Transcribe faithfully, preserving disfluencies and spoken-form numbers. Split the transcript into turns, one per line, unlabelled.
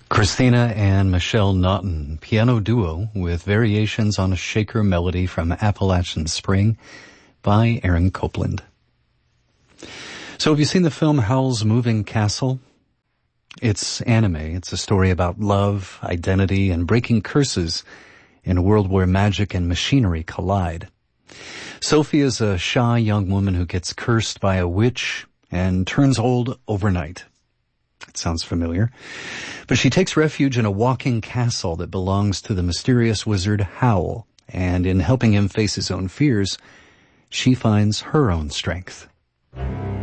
Christina and Michelle Naughton, piano duo with variations on a shaker melody from Appalachian Spring by Aaron Copland. So have you seen the film Howl's Moving Castle? It's anime. It's a story about love, identity, and breaking curses in a world where magic and machinery collide. Sophie is a shy young woman who gets cursed by a witch and turns old overnight. It sounds familiar. But she takes refuge in a walking castle that belongs to the mysterious wizard Howl, and in helping him face his own fears, she finds her own strength.